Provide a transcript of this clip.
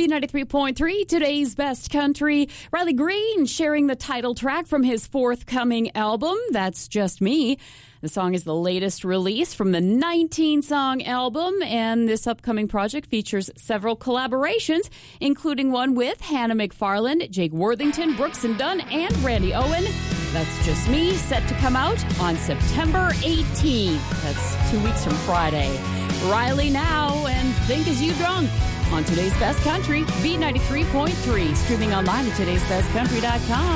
B93.3, today's best country. Riley Green sharing the title track from his forthcoming album, That's Just Me. The song is the latest release from the 19-song album, and this upcoming project features several collaborations, including one with Hannah McFarland, Jake Worthington, Brooks and Dunn, and Randy Owen. That's Just Me, set to come out on September 18th. That's 2 weeks from Friday. Riley now, and Think As You Drunk on Today's Best Country, B93.3, streaming online at today'sbestcountry.com.